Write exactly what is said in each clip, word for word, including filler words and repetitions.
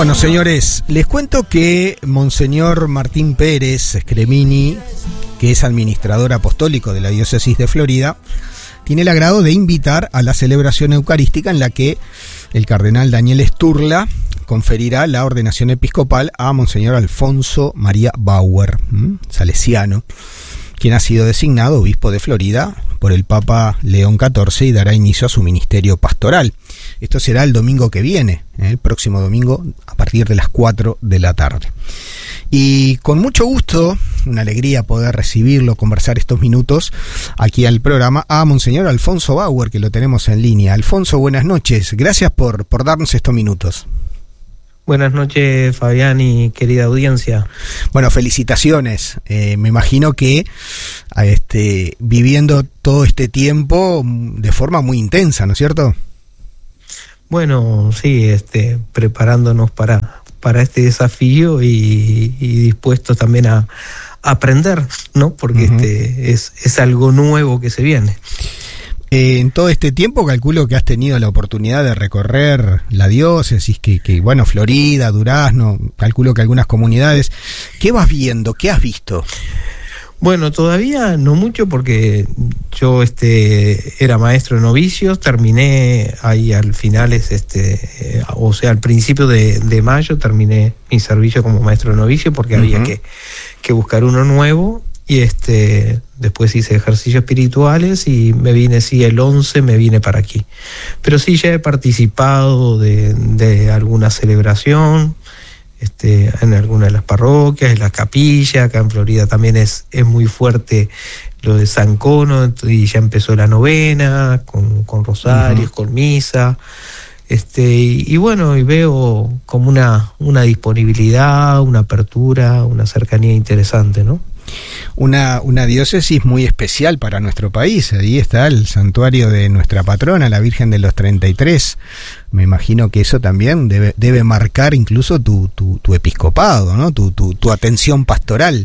Bueno, señores, les cuento que Monseñor Martín Pérez Scremini, que es administrador apostólico de la diócesis de Florida, tiene el agrado de invitar a la celebración eucarística en la que el cardenal Daniel Sturla conferirá la ordenación episcopal a Monseñor Alfonso María Bauer, ¿m? salesiano, quien ha sido designado obispo de Florida por el Papa León catorce y dará inicio a su ministerio pastoral. Esto será el domingo que viene, ¿eh? el próximo domingo a partir de las cuatro de la tarde. Y con mucho gusto, una alegría poder recibirlo, conversar estos minutos aquí al programa, a Monseñor Alfonso Bauer, que lo tenemos en línea. Alfonso, buenas noches, gracias por, por darnos estos minutos. Buenas noches, Fabián y querida audiencia. Bueno, felicitaciones. Eh, me imagino que este, viviendo todo este tiempo de forma muy intensa, ¿no es cierto? Bueno, sí, este, preparándonos para, para este desafío y, y dispuestos también a, a aprender, ¿no? Porque uh-huh. este es, es algo nuevo que se viene. Eh, en todo este tiempo calculo que has tenido la oportunidad de recorrer la diócesis, que, que bueno, Florida, Durazno, calculo que algunas comunidades. ¿Qué vas viendo? ¿Qué has visto? Bueno, todavía no mucho porque yo este era maestro de novicios, terminé ahí al finales, este, eh, o sea, al principio de, de mayo terminé mi servicio como maestro de novicios porque uh-huh. había que, que buscar uno nuevo. Y este después hice ejercicios espirituales y me vine, sí, el once me vine para aquí. Pero sí, ya he participado de, de alguna celebración, este, en alguna de las parroquias, en las capillas. Acá en Florida también es, es muy fuerte lo de San Cono, y ya empezó la novena, con, con rosarios, uh-huh. con misa. Este, y, y bueno, y veo como una, una disponibilidad, una apertura, una cercanía interesante, ¿no? Una, una diócesis muy especial para nuestro país. Ahí está el santuario de nuestra patrona, la Virgen de los treinta y tres. Me imagino que eso también debe, debe marcar incluso tu, tu, tu episcopado, ¿no? Tu, tu, tu atención pastoral.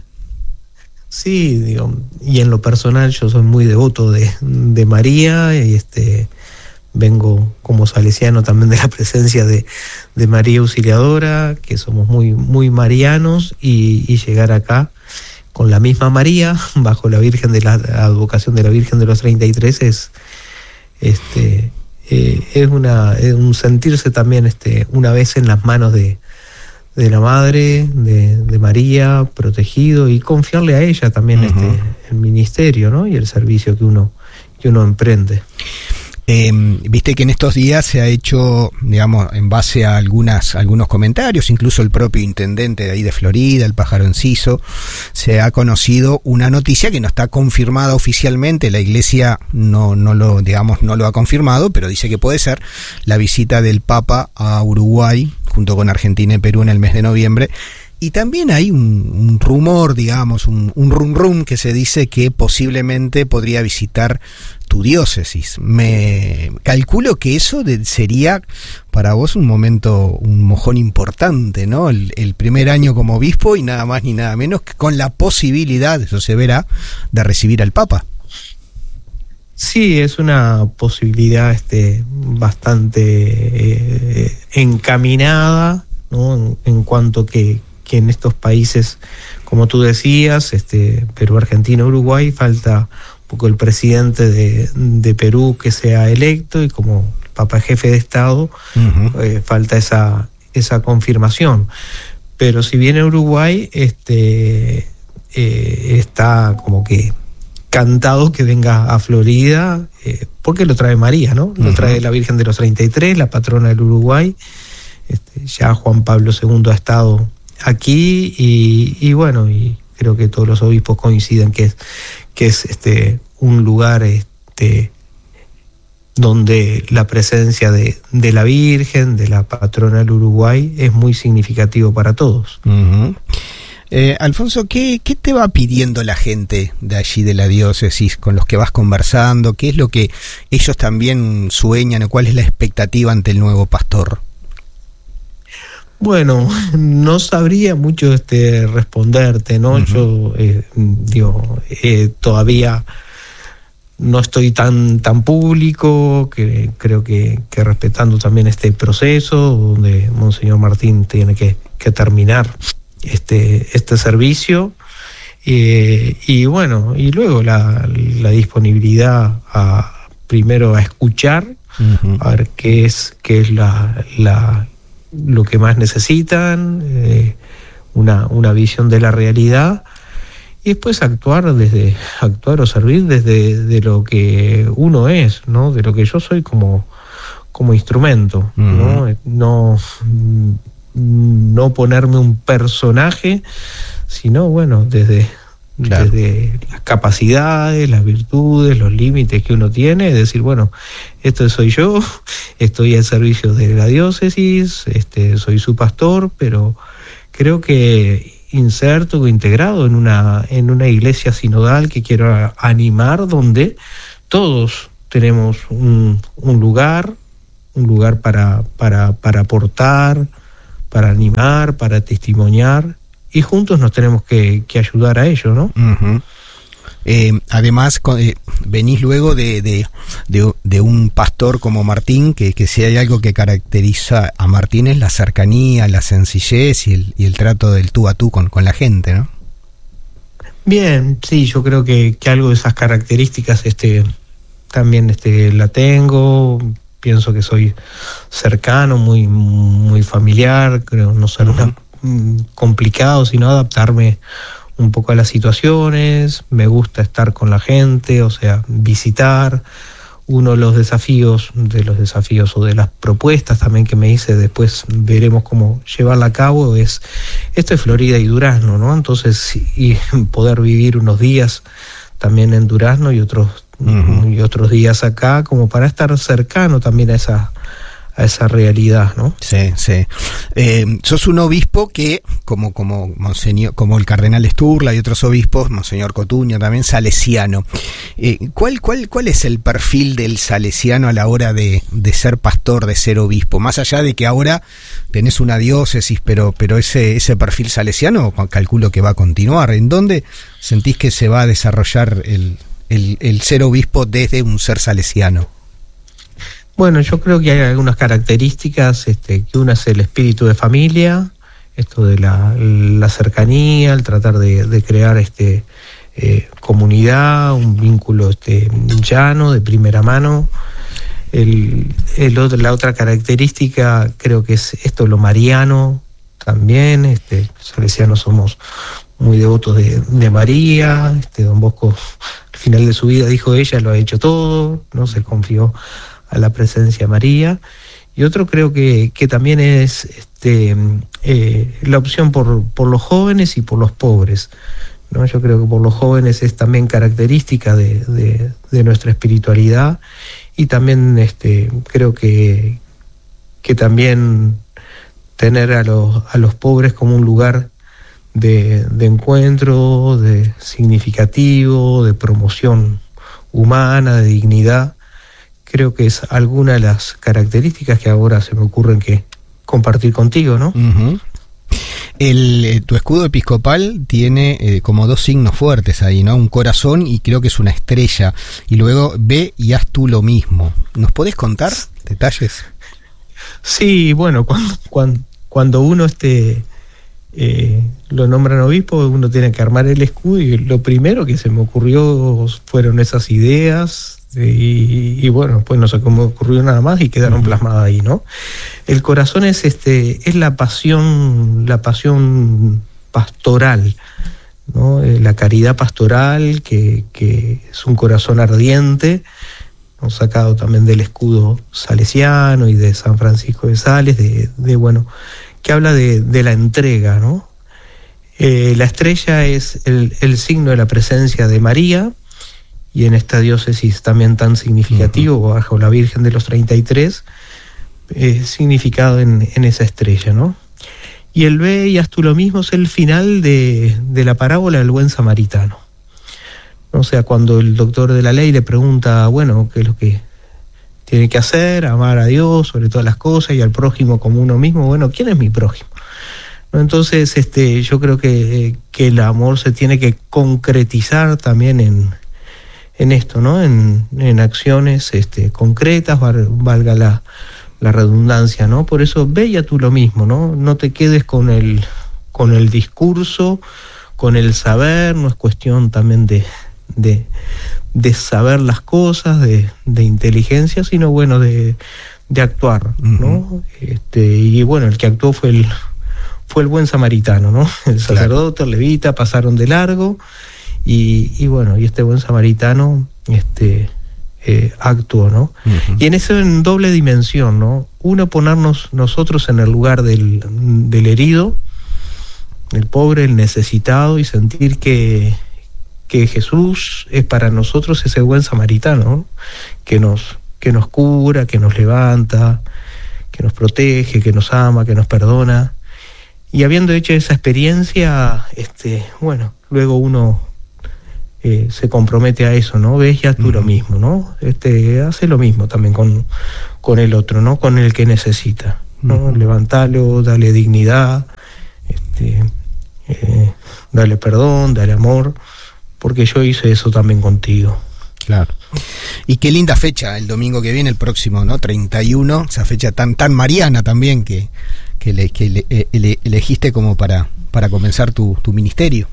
Sí, digo, y en lo personal yo soy muy devoto de, de María, y este vengo como salesiano también de la presencia de, de María Auxiliadora, que somos muy, muy marianos, y, y llegar acá con la misma María, bajo la Virgen de la, la advocación de la Virgen de los treinta y tres, es este eh, es una es un sentirse también este una vez en las manos de, de la Madre, de, de María, protegido, y confiarle a ella también uh-huh. este el ministerio, ¿no? Y el servicio que uno que uno emprende. Eh, viste que en estos días se ha hecho, digamos, en base a algunas algunos comentarios, incluso el propio intendente de ahí de Florida, el Pájaro Enciso, se ha conocido una noticia que no está confirmada oficialmente. La Iglesia no no lo, digamos, no lo ha confirmado, pero dice que puede ser la visita del Papa a Uruguay junto con Argentina y Perú en el mes de noviembre. Y también hay un, un rumor, digamos, un, un rum rum que se dice que posiblemente podría visitar tu diócesis. Me calculo que eso de, sería para vos un momento, un mojón importante, ¿no? El, el primer año como obispo y nada más ni nada menos que con la posibilidad, eso se verá, de recibir al Papa. Sí, es una posibilidad este bastante eh, encaminada, ¿no? En, en cuanto que que en estos países, como tú decías, este Perú, Argentina, Uruguay, falta un poco el presidente de, de Perú que sea electo, y como Papa jefe de Estado, uh-huh. eh, falta esa esa confirmación. Pero si viene Uruguay, este eh, está como que cantado que venga a Florida, eh, porque lo trae María, ¿no? Lo uh-huh. trae la Virgen de los treinta y tres, la patrona del Uruguay. Este, ya Juan Pablo segundo ha estado aquí, y, y bueno, y creo que todos los obispos coinciden que es que es este un lugar este donde la presencia de, de la Virgen, de la patrona del Uruguay, es muy significativo para todos. Uh-huh. Eh, Alfonso, ¿qué, ¿qué te va pidiendo la gente de allí de la diócesis con los que vas conversando? ¿Qué es lo que ellos también sueñan o cuál es la expectativa ante el nuevo pastor? Bueno, no sabría mucho este responderte, ¿no? Uh-huh. Yo eh, digo, eh, todavía no estoy tan tan público, que creo que, que respetando también este proceso donde Monseñor Martín tiene que, que terminar este este servicio, eh, y bueno, y luego la, la disponibilidad a primero a escuchar, uh-huh. a ver qué es qué es la, la lo que más necesitan, eh, una una visión de la realidad. Y después actuar desde actuar o servir desde de lo que uno es, ¿no? De lo que yo soy como, como instrumento, uh-huh. ¿no? No, no ponerme un personaje, sino bueno, desde, claro. desde las capacidades, las virtudes, los límites que uno tiene, es decir, bueno, esto soy yo, estoy al servicio de la diócesis, este, soy su pastor, pero creo que inserto o integrado en una en una iglesia sinodal que quiero animar, donde todos tenemos un, un lugar, un lugar para, para, para aportar, para animar, para testimoniar, y juntos nos tenemos que, que ayudar a ello, ¿no? Uh-huh. Eh, además, eh, venís luego de, de, de, de un pastor como Martín, que, que si hay algo que caracteriza a Martín es la cercanía, la sencillez y el, y el trato del tú a tú con, con la gente, ¿no? Bien, sí, yo creo que, que algo de esas características este, también este, la tengo. Pienso que soy cercano, muy, muy familiar, creo no ser uh-huh. una, complicado, sino adaptarme un poco a las situaciones. Me gusta estar con la gente, o sea, visitar. Uno de los desafíos, de los desafíos o de las propuestas también que me hice, después veremos cómo llevarla a cabo, es esto es Florida y Durazno, ¿no? Entonces, y poder vivir unos días también en Durazno y otros uh-huh. y otros días acá, como para estar cercano también a esa a esa realidad, ¿no? Sí, sí. Eh, sos un obispo que, como como monseñor, como el cardenal Sturla y otros obispos, Monseñor Cotuño también, salesiano. Eh, ¿cuál, cuál, ¿Cuál es el perfil del salesiano a la hora de, de ser pastor, de ser obispo? Más allá de que ahora tenés una diócesis, pero, pero ese, ese perfil salesiano calculo que va a continuar. ¿En dónde sentís que se va a desarrollar el, el, el ser obispo desde un ser salesiano? Bueno, yo creo que hay algunas características, este, que una es el espíritu de familia, esto de la, la cercanía, el tratar de, de crear este eh, comunidad, un vínculo este, llano, de primera mano. El, el otro, la otra característica creo que es esto, lo mariano también. Este, salesianos somos muy devotos de, de María. Este, Don Bosco, al final de su vida, dijo, ella lo ha hecho todo, no se confió a la presencia de María. Y otro creo que, que también es este, eh, la opción por, por los jóvenes y por los pobres, ¿no? Yo creo que por los jóvenes es también característica de, de, de nuestra espiritualidad, y también este, creo que, que también tener a los, a los pobres como un lugar de, de encuentro, de significativo, de promoción humana, de dignidad. Creo que es alguna de las características que ahora se me ocurren que compartir contigo, ¿no? Uh-huh. El, eh, tu escudo episcopal tiene eh, como dos signos fuertes ahí, ¿no? Un corazón y creo que es una estrella. Y luego ve y haz tú lo mismo. ¿Nos podés contar detalles? Sí, bueno, cuando, cuando, cuando uno este, eh, lo nombran obispo, uno tiene que armar el escudo, y lo primero que se me ocurrió fueron esas ideas. Y, y bueno, pues no sé cómo ocurrió nada más y quedaron plasmadas ahí, ¿no? El corazón es este es la pasión, la pasión pastoral, ¿no? Eh, la caridad pastoral, que, que es un corazón ardiente, ¿no? Sacado también del escudo salesiano y de San Francisco de Sales, de, de bueno, que habla de, de la entrega, ¿no? Eh, la estrella es el, el signo de la presencia de María, y en esta diócesis también tan significativo, uh-huh. bajo la Virgen de los treinta y tres, eh, significado en, en esa estrella, ¿no? Y el ve y haz tú lo mismo es el final de, de la parábola del buen samaritano. O sea, cuando el doctor de la ley le pregunta, bueno, qué es lo que tiene que hacer, amar a Dios sobre todas las cosas y al prójimo como uno mismo, bueno, ¿quién es mi prójimo? ¿No? Entonces, este, yo creo que, que el amor se tiene que concretizar también en en esto, ¿no? En, en acciones este, concretas, valga la, la redundancia, ¿no? Por eso ve ya tú lo mismo, ¿no? No te quedes con el, con el discurso, con el saber, no es cuestión también de, de, de saber las cosas, de, de inteligencia, sino bueno, de, de actuar, ¿no? Uh-huh. Este, y bueno, el que actuó fue el, fue el buen samaritano, ¿no? El sacerdote, el levita, pasaron de largo. Y, y bueno, y este buen samaritano este, eh, actuó, ¿no? Uh-huh. Y en eso en doble dimensión, ¿no? Uno, ponernos nosotros en el lugar del, del herido, el pobre, el necesitado, y sentir que, que Jesús es para nosotros ese buen samaritano, ¿no? que nos, que nos cura, que nos levanta, que nos protege, que nos ama, que nos perdona. Y habiendo hecho esa experiencia, este, bueno, luego uno Eh, se compromete a eso, ¿no? Ves ya tú uh-huh. lo mismo, ¿no? Este, hace lo mismo también con, con el otro, ¿no? Con el que necesita, ¿no? Uh-huh. Levantalo, dale dignidad, este, eh, dale perdón, dale amor, porque yo hice eso también contigo. Claro. Y qué linda fecha, el domingo que viene, el próximo, ¿no? treinta y uno, esa fecha tan tan mariana también que, que, le, que le, ele, elegiste como para, para comenzar tu, tu ministerio.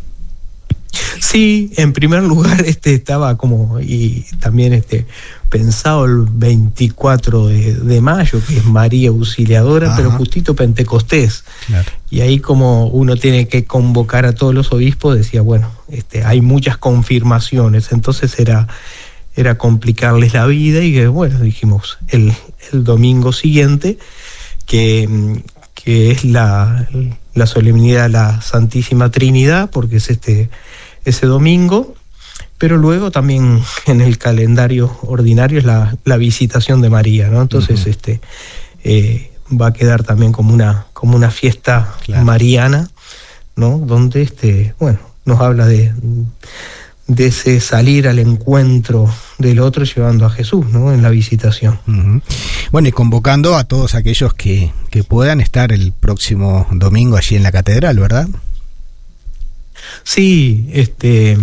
Sí, en primer lugar este estaba como, y también este pensado el veinticuatro de, de mayo, que es María Auxiliadora, ajá, pero justito Pentecostés. Claro. Y ahí como uno tiene que convocar a todos los obispos, decía, bueno, este hay muchas confirmaciones, entonces era, era complicarles la vida, y que bueno, dijimos el, el domingo siguiente, que, que es la, la solemnidad de la Santísima Trinidad, porque es este ese domingo, pero luego también en el calendario ordinario es la, la visitación de María, ¿no? Entonces uh-huh. este eh, va a quedar también como una como una fiesta claro. mariana, ¿no? Donde este bueno nos habla de de ese salir al encuentro del otro llevando a Jesús, ¿no? En la visitación. Uh-huh. Bueno, y convocando a todos aquellos que que puedan estar el próximo domingo allí en la catedral, ¿verdad? Sí, este,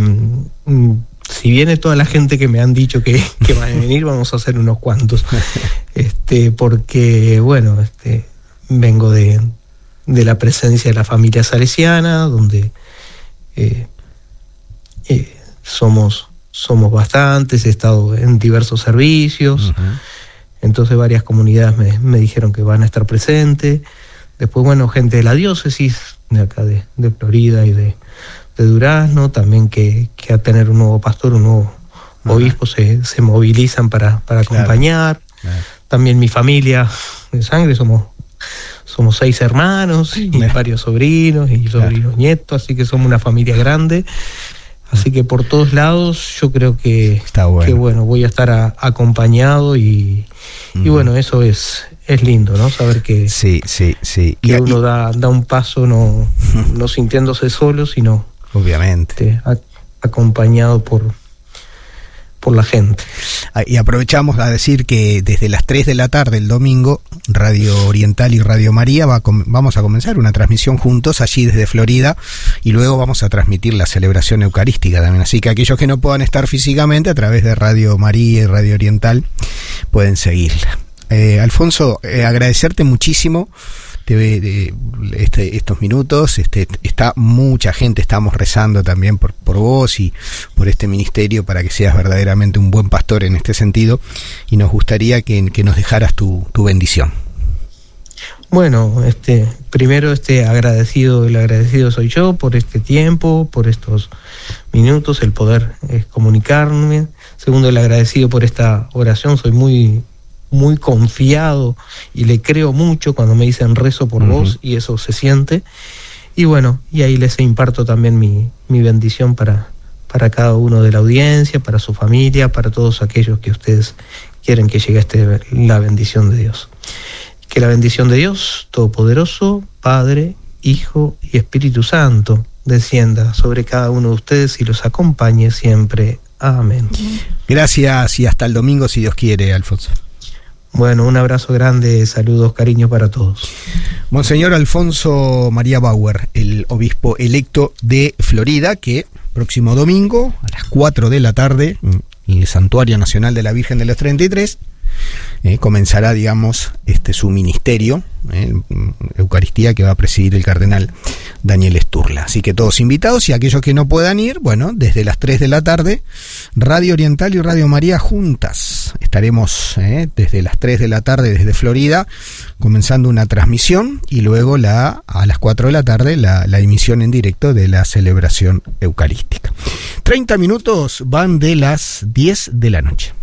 si viene toda la gente que me han dicho que, que van a venir, vamos a hacer unos cuantos, este, porque bueno, este, vengo de, de la presencia de la familia salesiana, donde eh, eh, somos somos bastantes, he estado en diversos servicios, uh-huh. entonces varias comunidades me, me dijeron que van a estar presentes. Después, bueno, gente de la diócesis de acá de, de Florida y de de Durazno, también que, que a tener un nuevo pastor, un nuevo uh-huh. obispo, se, se movilizan para, para acompañar. Claro. Claro. También mi familia de sangre, somos somos seis hermanos y uh-huh. varios sobrinos y sobrinos claro. nietos, así que somos una familia grande. Así que por todos lados yo creo que, Está bueno. que bueno, voy a estar a, acompañado y, uh-huh. y bueno, eso es es lindo, ¿no? Saber que, sí, sí, sí. que y, uno da, da un paso no, no sintiéndose solo, sino obviamente este, a, acompañado por por la gente. Y aprovechamos a decir que desde las tres de la tarde el domingo, Radio Oriental y Radio María va a com- vamos a comenzar una transmisión juntos allí desde Florida, y luego vamos a transmitir la celebración eucarística también, así que aquellos que no puedan estar físicamente, a través de Radio María y Radio Oriental pueden seguirla. Eh, Alfonso, eh, agradecerte muchísimo te, de, este, estos minutos. Este, está mucha gente, estamos rezando también por, por vos y por este ministerio, para que seas verdaderamente un buen pastor en este sentido, y nos gustaría que, que nos dejaras tu, tu bendición. Bueno, este, primero este agradecido, el agradecido soy yo por este tiempo, por estos minutos, el poder eh, comunicarme. Segundo, el agradecido por esta oración, soy muy muy confiado y le creo mucho cuando me dicen rezo por uh-huh. vos, y eso se siente. Y bueno, y ahí les imparto también mi, mi bendición para, para cada uno de la audiencia, para su familia, para todos aquellos que ustedes quieren que llegue este, la bendición de Dios. Que la bendición de Dios Todopoderoso, Padre, Hijo y Espíritu Santo, descienda sobre cada uno de ustedes y los acompañe siempre. Amén. Gracias, y hasta el domingo si Dios quiere, Alfonso. Bueno, un abrazo grande, saludos, cariño para todos. Monseñor Alfonso María Bauer, el obispo electo de Florida, que próximo domingo a las cuatro de la tarde el Santuario Nacional de la Virgen de los treinta y tres, eh, comenzará, digamos, este su ministerio, eh, Eucaristía, que va a presidir el cardenal Daniel Sturla. Así que todos invitados, y aquellos que no puedan ir, bueno, desde las tres de la tarde, Radio Oriental y Radio María juntas. Estaremos eh, desde las tres de la tarde, desde Florida, comenzando una transmisión, y luego la a las cuatro de la tarde la, la emisión en directo de la celebración eucarística. treinta minutos van de las diez de la noche.